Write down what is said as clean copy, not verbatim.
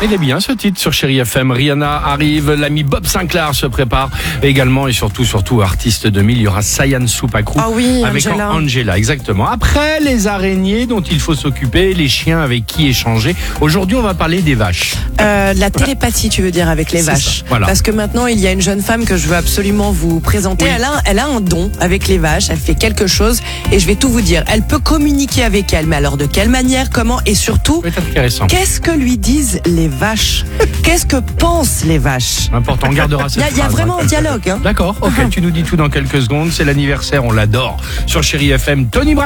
Il est bien ce titre sur Chéri FM. Rihanna arrive, l'ami Bob Sinclair se prépare. Également et surtout artiste 2000, il y aura Sayan Soupacrou. Ah oui, avec Angela. Angela, exactement. Après les araignées dont il faut s'occuper, les chiens avec qui échanger. Aujourd'hui, on va parler des vaches. La télépathie, tu veux dire, avec les C'est vaches. ça, voilà. Parce que maintenant, il y a une jeune femme que je veux absolument vous présenter. Oui. Elle a un don avec les vaches. Elle fait quelque chose et je vais tout vous dire. Elle peut communiquer avec elles, mais alors de quelle manière, comment et surtout, C'est intéressant. qu'est-ce que lui disent les vaches? Qu'est-ce que pensent les vaches? Important, on gardera cette Il y a phrase, vraiment hein. un dialogue. Hein. D'accord, ok, tu nous dis tout dans quelques secondes. C'est l'anniversaire, on l'adore. Sur Chéri FM, Tony Bra-